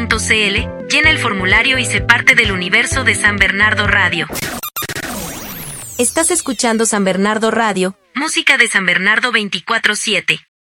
llena el formulario y sé parte del universo de San Bernardo Radio. Estás escuchando San Bernardo Radio, música de San Bernardo 24/7.